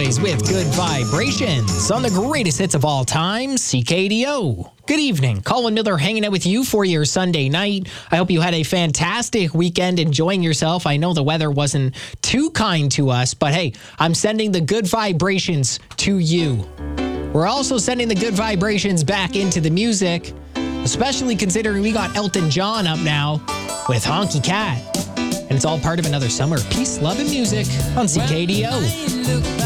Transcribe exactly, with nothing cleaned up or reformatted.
Tuesdays with Good Vibrations on the greatest hits of all time, C K D O. Good evening. Colin Miller hanging out with you for your Sunday night. I hope you had a fantastic weekend enjoying yourself. I know the weather wasn't too kind to us, but hey, I'm sending the good vibrations to you. We're also sending the good vibrations back into the music, especially considering we got Elton John up now with Honky Cat. And it's all part of another summer of peace, love, and music on C K D O.